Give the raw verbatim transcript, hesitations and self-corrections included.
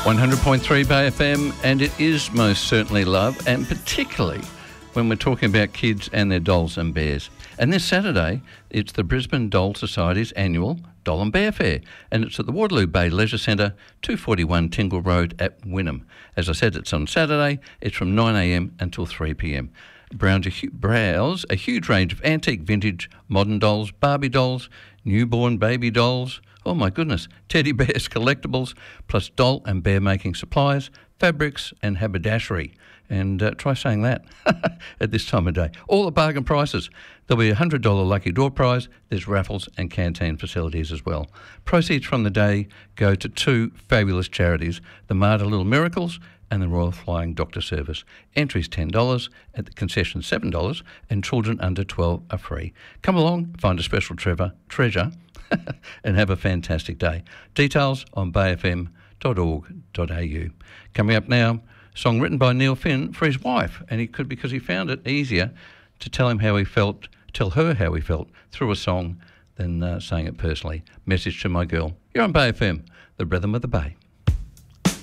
one hundred point three Bay F M, and it is most certainly love, and particularly when we're talking about kids and their dolls and bears. And this Saturday, it's the Brisbane Doll Society's annual Doll and Bear Fair, and it's at the Waterloo Bay Leisure Centre, two forty-one Tingle Road at Wynnum. As I said, it's on Saturday. It's from nine a m until three p m. Browse a, hu- browse a huge range of antique, vintage, modern dolls, Barbie dolls, newborn baby dolls, oh my goodness, teddy bears, collectibles, plus doll and bear making supplies, fabrics and haberdashery. And uh, try saying that at this time of day. All the bargain prices. There'll be a one hundred dollars lucky door prize. There's raffles and canteen facilities as well. Proceeds from the day go to two fabulous charities, the Mater Little Miracles and the Royal Flying Doctor Service. Entries ten dollars, at the concession seven dollars, and children under twelve are free. Come along, find a special trevor, treasure and have a fantastic day. Details on bay f m dot org dot a u. Coming up now, song written by Neil Finn for his wife, and he could because he found it easier to tell him how he felt, tell her how he felt through a song than uh, saying it personally. Message to my girl. You're on Bay F M, the rhythm of the Bay.